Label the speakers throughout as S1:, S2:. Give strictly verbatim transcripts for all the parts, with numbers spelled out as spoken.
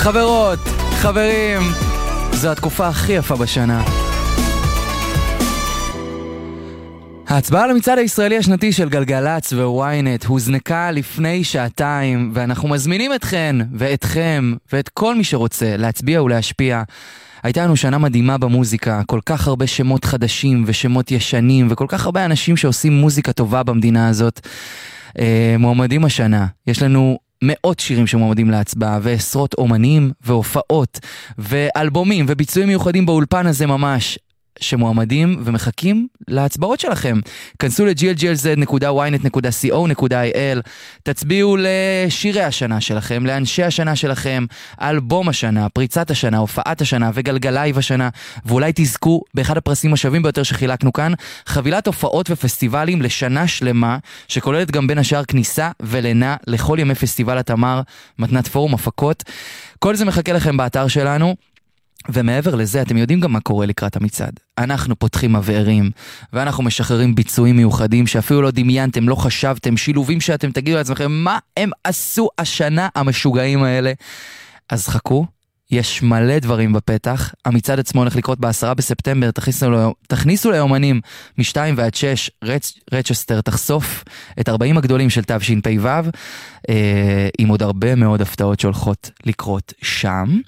S1: חברות, חברים, זו התקופה הכי יפה בשנה. ההצבעה על המצעד הישראלי השנתי של גלגלץ וויינט הוזנקה לפני שעתיים, ואנחנו מזמינים אתכן ואתכם ואת כל מי שרוצה להצביע ולהשפיע. הייתה לנו שנה מדהימה במוזיקה, כל כך הרבה שמות חדשים ושמות ישנים, וכל כך הרבה אנשים שעושים מוזיקה טובה במדינה הזאת. אה, מועמדים השנה, יש לנו מאות שירים שמועמדים להצבעה, ועשרות אומנים והופעות ואלבומים וביצועים מיוחדים באולפן הזה ממש, שמועמדים ומחכים להצבעות שלכם. כנסו ל-ג'י אל ג'י אל זד נקודה וויינט נקודה סי או נקודה איי אל, תצביעו לשירי השנה שלכם, לאנשי השנה שלכם, אלבום השנה, פריצת השנה, הופעת השנה וגלגלייב השנה, ואולי תזכו באחד הפרסים השווים ביותר שחילקנו כאן, חבילת הופעות ופסטיבלים לשנה שלמה, שכוללת גם בין השאר כניסה ולינה לכל ימי פסטיבל התמר, מתנת פורום הפקות. כל זה מחכה לכם באתר שלנו. ומעבר לזה, אתם יודעים גם מה קורה לקראת המצעד. אנחנו פותחים מבערים, ואנחנו משחררים ביצועים מיוחדים שאפילו לא דמיינתם, לא חשבתם, שילובים שאתם תגידו לעצמכם, מה הם עשו השנה המשוגעים האלה? אז חכו, יש מלא דברים בפתח. המצעד עצמו הולך לקרות בעשרה בספטמבר, תכניסו, לו, תכניסו ליומנים משתיים ועד שש, רצ, רצ'סטר תחשוף את ארבעים הגדולים של תו שין פי וו, אה, עם עוד הרבה מאוד הפתעות שהולכות לקרות שם.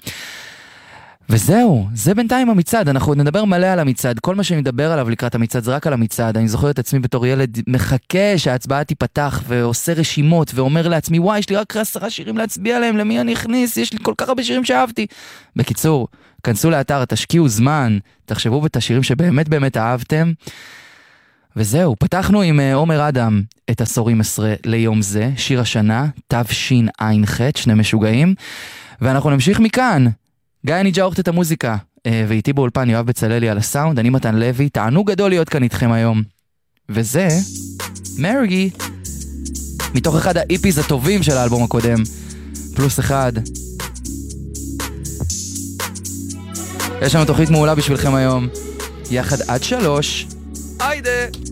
S1: וזהו, זה בינתיים המצעד, אנחנו נדבר מלא על המצעד, כל מה שאני מדבר עליו לקראת המצעד זה רק על המצעד. אני זוכר את עצמי בתור ילד מחכה שההצבעה תיפתח ועושה רשימות ואומר לעצמי, וואי, יש לי רק עשרה שירים להצביע עליהם, למי אני אכניס? יש לי כל כך הרבה שירים שאהבתי. בקיצור, כנסו לאתר, תשקיעו זמן, תחשבו את השירים שבאמת באמת אהבתם. וזהו, פתחנו עם עומר אדם את עשורים עשרה ליום זה, שיר השנה, תו שין עין ח', שני משוגעים, ואנחנו נמשיך מכאן. גיא ניג'ה עורכת את המוזיקה, ואיתי באולפן יואב בצללי על הסאונד, אני מתן לוי, תענוג גדול להיות כאן איתכם היום. וזה מרגי, מתוך אחד האיפיז הטובים של האלבום הקודם, פלוס אחד. יש לנו תוכנית מעולה בשבילכם היום, יחד עד שלוש. היידה!